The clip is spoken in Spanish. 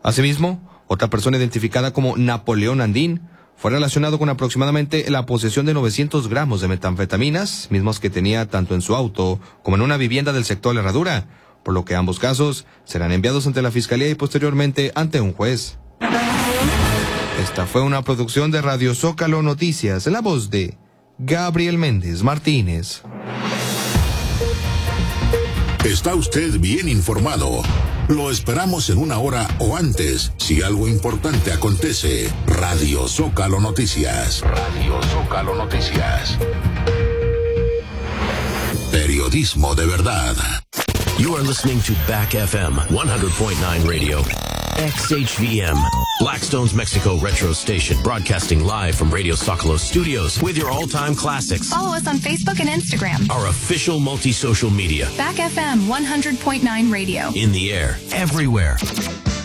Asimismo, otra persona identificada como Napoleón Andín fue relacionado con aproximadamente la posesión de 900 gramos de metanfetaminas, mismos que tenía tanto en su auto como en una vivienda del sector La Herradura, por lo que ambos casos serán enviados ante la Fiscalía y posteriormente ante un juez. Esta fue una producción de Radio Zócalo Noticias, en la voz de Gabriel Méndez Martínez. Está usted bien informado. Lo esperamos en una hora o antes, si algo importante acontece. Radio Zócalo Noticias. Radio Zócalo Noticias. Periodismo de verdad. You are listening to Back FM 100.9 Radio. XHVM, Blackstone's Mexico Retro Station, broadcasting live from Radio Zócalo Studios with your all-time classics. Follow us on Facebook and Instagram. Our official multi-social media. Back FM 100.9 Radio. In the air, everywhere.